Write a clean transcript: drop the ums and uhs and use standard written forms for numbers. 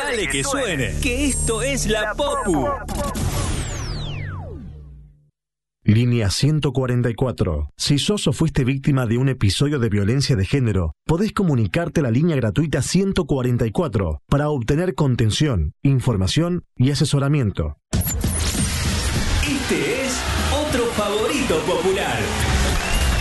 Dale que suene, que esto es la Popu. Línea 144. Si sos o fuiste víctima de un episodio de violencia de género, podés comunicarte a la línea gratuita 144 para obtener contención, información y asesoramiento. Este es otro favorito popular.